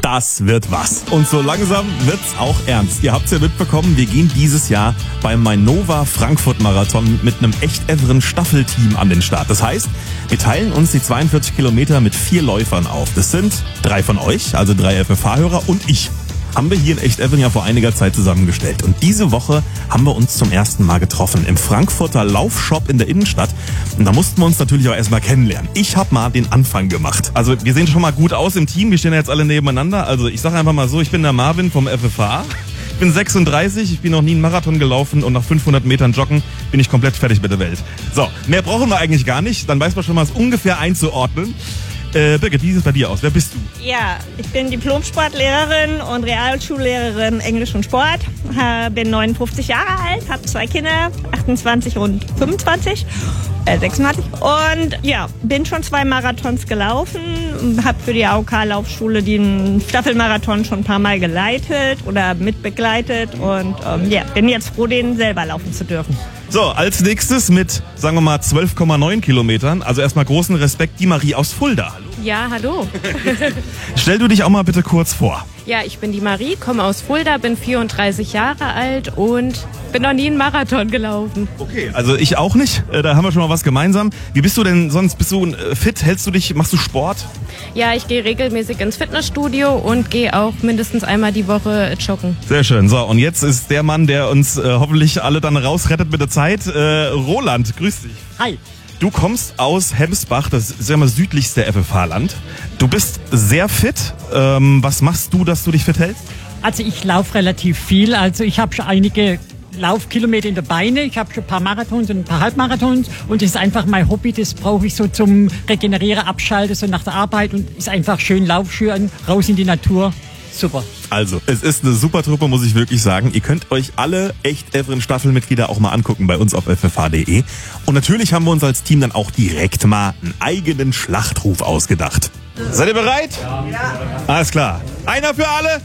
Das wird was. Und so langsam wird's auch ernst. Ihr habt's ja mitbekommen, wir gehen dieses Jahr beim Mainova Frankfurt Marathon mit einem echt Evren Staffelteam an den Start. Das heißt, wir teilen uns die 42 Kilometer mit 4 Läufern auf. Das sind 3 von euch, also 3 FFH-Hörer und ich. Haben wir hier in Echt Evren ja vor einiger Zeit zusammengestellt. Und diese Woche haben wir uns zum ersten Mal getroffen im Frankfurter Laufshop in der Innenstadt. Und da mussten wir uns natürlich auch erstmal kennenlernen. Ich habe mal den Anfang gemacht. Also wir sehen schon mal gut aus im Team. Wir stehen ja jetzt alle nebeneinander. Also ich sage einfach mal so, ich bin der Marvin vom FFH. Ich bin 36, ich bin noch nie einen Marathon gelaufen und nach 500 Metern Joggen bin ich komplett fertig mit der Welt. So, mehr brauchen wir eigentlich gar nicht. Dann weiß man schon mal, es ungefähr einzuordnen. Birgit, wie sieht es bei dir aus? Wer bist du? Ja, ich bin Diplom-Sportlehrerin und Realschullehrerin Englisch und Sport. Bin 59 Jahre alt, habe 2 Kinder, 28 und 26. 26. Und ja, bin schon 2 Marathons gelaufen, habe für die AOK-Laufschule den Staffelmarathon schon ein paar Mal geleitet oder mitbegleitet und bin jetzt froh, den selber laufen zu dürfen. So, als nächstes mit, sagen wir mal, 12,9 Kilometern, also erstmal großen Respekt, die Marie aus Fulda. Hallo. Ja, hallo. Stell du dich auch mal bitte kurz vor. Ja, ich bin die Marie, komme aus Fulda, bin 34 Jahre alt und bin noch nie einen Marathon gelaufen. Okay, also ich auch nicht. Da haben wir schon mal was gemeinsam. Wie bist du denn sonst? Bist du fit? Hältst du dich? Machst du Sport? Ja, ich gehe regelmäßig ins Fitnessstudio und gehe auch mindestens einmal die Woche joggen. Sehr schön. So, und jetzt ist der Mann, der uns hoffentlich alle dann rausrettet mit der Zeit. Roland, grüß dich. Hi. Du kommst aus Hemsbach, das ist ja mal südlichste FFH-Land. Du bist sehr fit. Was machst du, dass du dich fit hältst? Also ich laufe relativ viel. Also ich habe schon einige Laufkilometer in der Beine. Ich habe schon ein paar Marathons und ein paar Halbmarathons. Und das ist einfach mein Hobby. Das brauche ich so zum Regenerieren, Abschalten, so nach der Arbeit. Und ist einfach schön Laufschuhe an, raus in die Natur. Super. Also, es ist eine super Truppe, muss ich wirklich sagen. Ihr könnt euch alle Echt Evren Staffelmitglieder auch mal angucken bei uns auf ffh.de. Und natürlich haben wir uns als Team dann auch direkt mal einen eigenen Schlachtruf ausgedacht. Seid ihr bereit? Ja. Alles klar. Einer für alle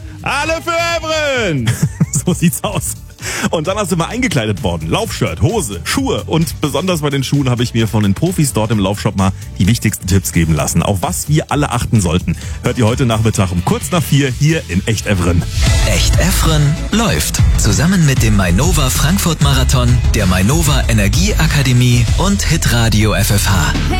für Evren! So sieht's aus. Und dann sind wir eingekleidet worden. Laufshirt, Hose, Schuhe und besonders bei den Schuhen habe ich mir von den Profis dort im Laufshop mal die wichtigsten Tipps geben lassen. Auf was wir alle achten sollten, hört ihr heute Nachmittag um kurz nach 4 hier in Echt Evren. Echt Evren läuft. Zusammen mit dem Mainova Frankfurt Marathon, der Mainova Energieakademie und Hitradio FFH.